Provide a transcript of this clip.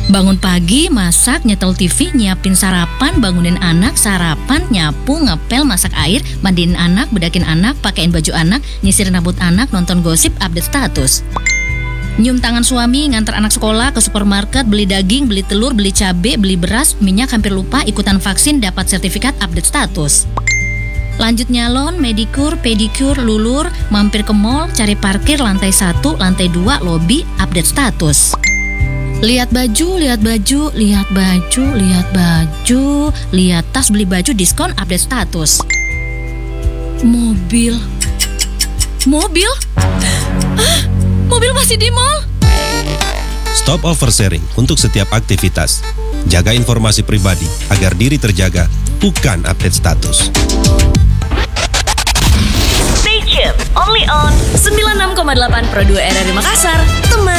Bangun pagi, masak, nyetel TV, nyiapin sarapan, bangunin anak, sarapan, nyapu, ngepel, masak air, mandiin anak, bedakin anak, pakein baju anak, nyisirin rambut anak, nonton gosip, update status. Nyium tangan suami, ngantar anak sekolah, ke supermarket, beli daging, beli telur, beli cabai, beli beras, minyak, hampir lupa, ikutan vaksin, dapat sertifikat, update status. Lanjut nyalon, medikur, pedikur, lulur, mampir ke mall, cari parkir, lantai 1, lantai 2, lobi, update status. Lihat baju, lihat baju, lihat baju, lihat baju, lihat tas, beli baju, diskon, update status. Mobil. Mobil? Hah? Mobil masih di mall? Stop oversharing untuk setiap aktivitas. Jaga informasi pribadi agar diri terjaga, bukan update status. Stay tuned, only on 96,8 Pro 2 RRI Makassar, teman